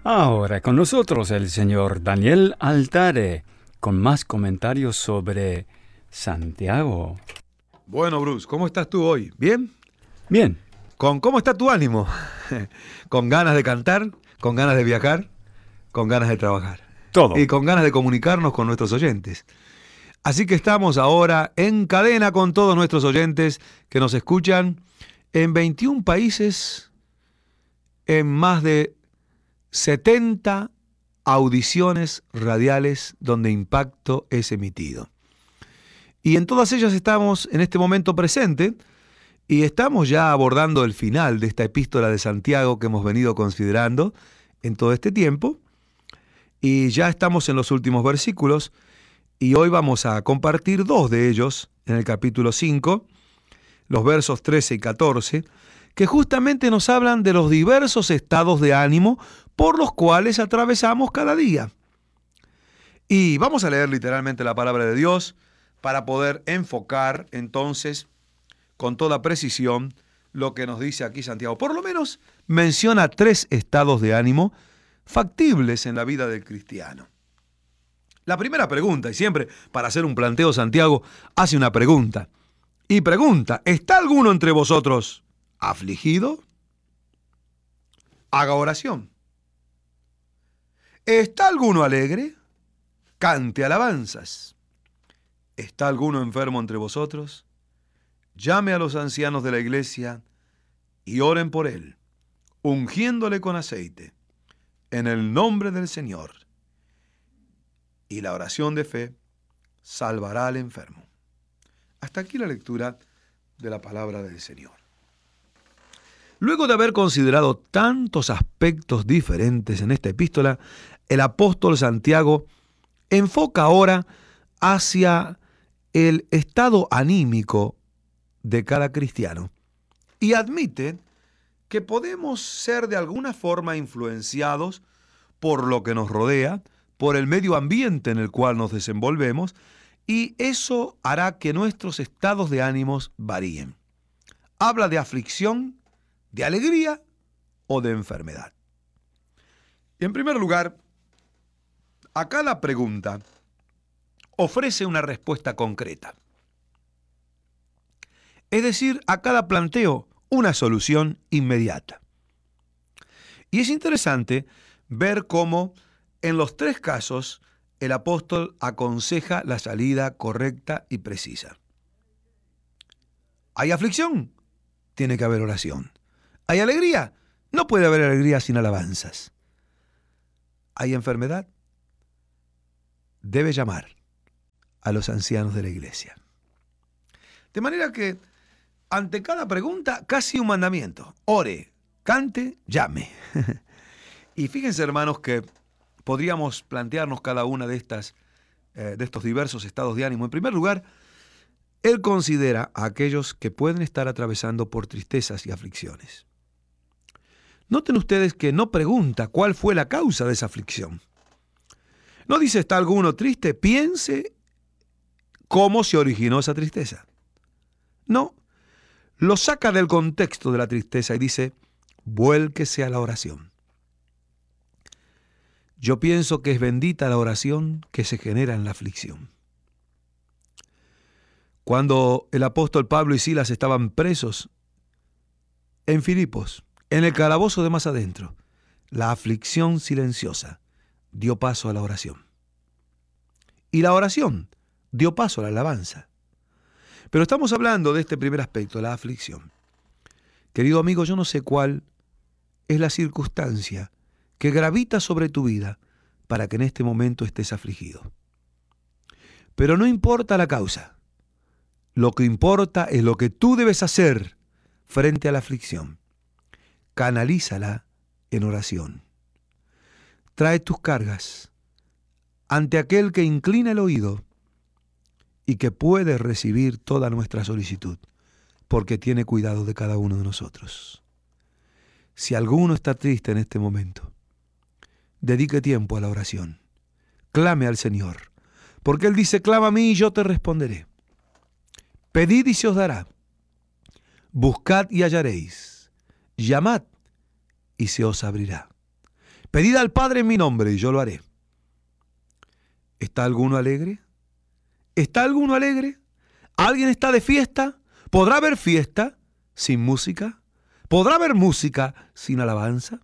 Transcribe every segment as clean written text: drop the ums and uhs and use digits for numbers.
Ahora con nosotros el señor Daniel Altare con más comentarios sobre Santiago. Bueno, Bruce, ¿cómo estás tú hoy? ¿Bien? Bien, ¿Cómo está tu ánimo? ¿Con ganas de cantar? ¿Con ganas de viajar? ¿Con ganas de trabajar? todo. Y con ganas de comunicarnos con nuestros oyentes. Así que estamos ahora en cadena con todos nuestros oyentes que nos escuchan en 21 países, en más de 70 audiciones radiales donde Impacto es emitido. Y en todas ellas estamos en este momento presente y estamos ya abordando el final de esta epístola de Santiago que hemos venido considerando en todo este tiempo. Y ya estamos en los últimos versículos y hoy vamos a compartir dos de ellos en el capítulo 5, los versos 13 y 14, que justamente nos hablan de los diversos estados de ánimo por los cuales atravesamos cada día. Y vamos a leer literalmente la palabra de Dios para poder enfocar entonces con toda precisión lo que nos dice aquí Santiago. Por lo menos menciona 3 estados de ánimo factibles en la vida del cristiano. La primera pregunta, y siempre para hacer un planteo Santiago hace una pregunta, y pregunta, ¿está alguno entre vosotros afligido? Haga oración. ¿Está alguno alegre? Cante alabanzas. ¿Está alguno enfermo entre vosotros? Llame a los ancianos de la iglesia y oren por él, ungiéndole con aceite, en el nombre del Señor. Y la oración de fe salvará al enfermo. Hasta aquí la lectura de la palabra del Señor. Luego de haber considerado tantos aspectos diferentes en esta epístola, el apóstol Santiago enfoca ahora hacia el estado anímico de cada cristiano y admite que podemos ser de alguna forma influenciados por lo que nos rodea, por el medio ambiente en el cual nos desenvolvemos, y eso hará que nuestros estados de ánimos varíen. Habla de aflicción, de alegría o de enfermedad. En primer lugar, a cada pregunta ofrece una respuesta concreta. Es decir, a cada planteo una solución inmediata. Y es interesante ver cómo en los 3 casos el apóstol aconseja la salida correcta y precisa. ¿Hay aflicción? Tiene que haber oración. ¿Hay alegría? No puede haber alegría sin alabanzas. ¿Hay enfermedad? Debe llamar a los ancianos de la iglesia. De manera que ante cada pregunta, casi un mandamiento. Ore, cante, llame. Y fíjense, hermanos, que podríamos plantearnos cada una de estos diversos estados de ánimo. En primer lugar, él considera a aquellos que pueden estar atravesando por tristezas y aflicciones. Noten ustedes que no pregunta cuál fue la causa de esa aflicción. No dice, ¿está alguno triste? Piense cómo se originó esa tristeza. No, lo saca del contexto de la tristeza y dice, vuélquese a la oración. Yo pienso que es bendita la oración que se genera en la aflicción. Cuando el apóstol Pablo y Silas estaban presos en Filipos, en el calabozo de más adentro, la aflicción silenciosa dio paso a la oración. Y la oración dio paso a la alabanza. Pero estamos hablando de este primer aspecto, la aflicción. Querido amigo, yo no sé cuál es la circunstancia que gravita sobre tu vida para que en este momento estés afligido. Pero no importa la causa. Lo que importa es lo que tú debes hacer frente a la aflicción. Canalízala en oración. Trae tus cargas ante aquel que inclina el oído y que puede recibir toda nuestra solicitud, porque tiene cuidado de cada uno de nosotros. Si alguno está triste en este momento, dedique tiempo a la oración. Clame al Señor, porque Él dice, clama a mí y yo te responderé. Pedid y se os dará. Buscad y hallaréis. Llamad y se os abrirá. Pedid al Padre en mi nombre y yo lo haré. ¿Está alguno alegre? ¿Está alguno alegre? ¿Alguien está de fiesta? ¿Podrá haber fiesta sin música? ¿Podrá haber música sin alabanza?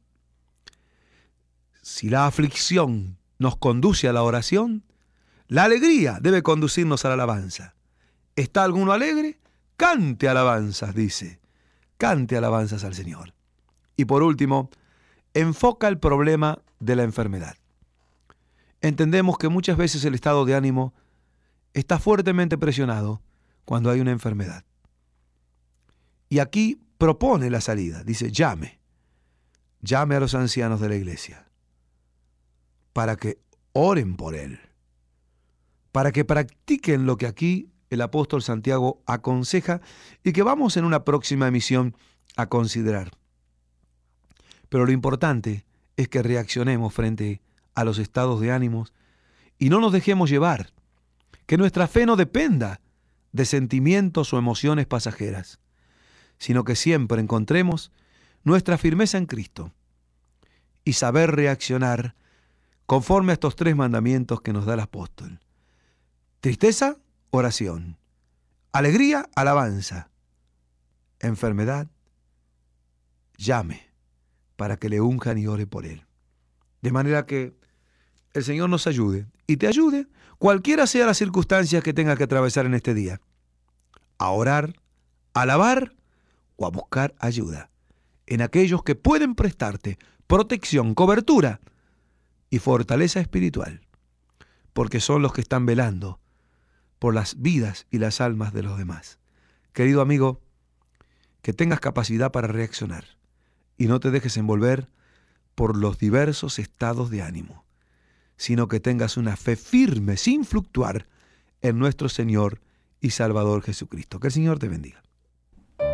Si la aflicción nos conduce a la oración, la alegría debe conducirnos a la alabanza. ¿Está alguno alegre? Cante alabanzas, dice. Cante alabanzas al Señor. Y por último, enfoca el problema de la enfermedad. Entendemos que muchas veces el estado de ánimo está fuertemente presionado cuando hay una enfermedad. Y aquí propone la salida. Dice, llame a los ancianos de la iglesia para que oren por él, para que practiquen lo que aquí el apóstol Santiago aconseja y que vamos en una próxima emisión a considerar. Pero lo importante es que reaccionemos frente a los estados de ánimos y no nos dejemos llevar, que nuestra fe no dependa de sentimientos o emociones pasajeras, sino que siempre encontremos nuestra firmeza en Cristo y saber reaccionar conforme a estos 3 mandamientos que nos da el apóstol. Tristeza, oración. Alegría, alabanza. Enfermedad, llame para que le unjan y ore por él. De manera que el Señor nos ayude y te ayude, cualquiera sea las circunstancias que tengas que atravesar en este día, a orar, a alabar o a buscar ayuda en aquellos que pueden prestarte protección, cobertura y fortaleza espiritual, porque son los que están velando por las vidas y las almas de los demás. Querido amigo, que tengas capacidad para reaccionar y no te dejes envolver por los diversos estados de ánimo, sino que tengas una fe firme, sin fluctuar, en nuestro Señor y Salvador Jesucristo. Que el Señor te bendiga.